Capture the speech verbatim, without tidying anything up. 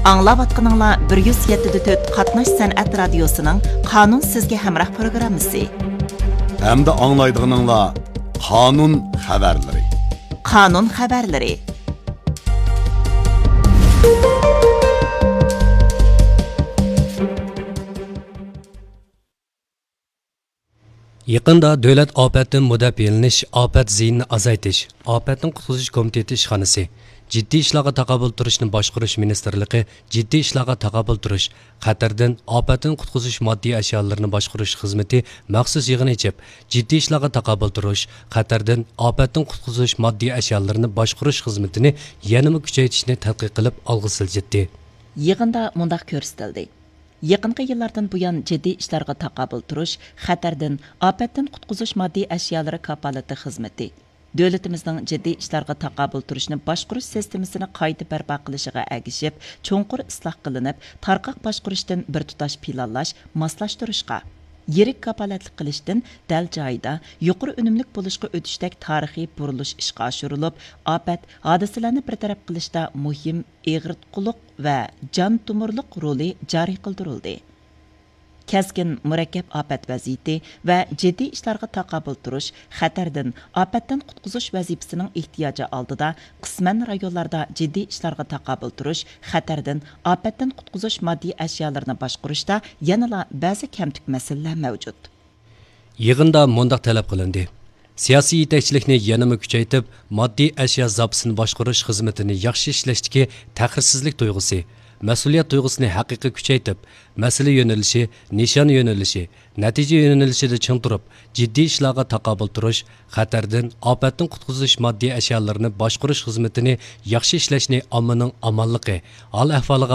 Аңлаватқаныңла bir yuz yetti nokta to'rt Qatnash San'at Radiosu'nun Qanun Sizge Hamrah programmasi. Hamda anglaydiganingla Qanun xabarlari. Qanun xabarlari. Yaqında Davlat Ofatdan Mudafialanish, Ofat ziyinini azaytish, Ofatdan qutqizish komiteti ishxonasi, Jiddiy ishlarga taqobil turishni boshqarish ministrligi, Jiddiy ishlarga taqobil turish, xatardan ofatdan qutqizish moddiy ashyolarini boshqarish xizmati maxsus yig'in ichib, Jiddiy ishlarga taqobil turish, xatardan ofatdan qutqizish moddiy ashyolarini boshqarish xizmatini yanada kuchaytirishni tadqiq qilib olg'a siljitdi. Yig'inda mundaq ko'rsatildi. Yaqinqi yillardan buyon jiddiy ishlarga taqobil turish, xatardan ofatdan qutqizish moddiy ashyolari kapolati xizmati Dövlətimizin ciddi işlərə taqabül turishni boshqarish sistemasini qayta barpo qilishiga agishib, cho'nqur isloh qilinib, tarqoq boshqarishdan bir tutash planlash, moslashtirishga, yirik kapolatlik qilishdan dal joyida yuqori unumlik bo'lishga o'tishdak tarixiy burilish ishga oshirilib, ofat hodisalarni bartaraf qilishda muhim eg'ritquliq va jon tomirliq roli joriy qildirildi. Keskin murakkab ofat vaziyati va jiddiy ishlarga taqobil turish, xatardan ofatdan qutqizish vazifasining ehtiyoji oldida qisman rayonlarda jiddiy ishlarga taqobil turish, xatardan ofatdan qutqizish moddiy ashyolarini boshqarishda yanada ba'zi kamtik masalalar mavjud. Yig'inda mundaq talab qilindi. Siyosiy yetakchilikni yanada kuchaytirib, moddiy ashyo zapsini boshqarish xizmatini yaxshi ishlashdagi taxirsizlik tuyg'usi, mas'uliyat tuyg'usini haqiqiy kuchaytirib, masala yo'nalishi, nishon yo'nalishi, natija yo'nalishida ching turib, jiddiy ishlarga taqobil turish, xatardan ofatdan qutqizish moddiy ashyolarini boshqarish xizmatini yaxshi ishlashni ommaning omonligi, hol ahvoliga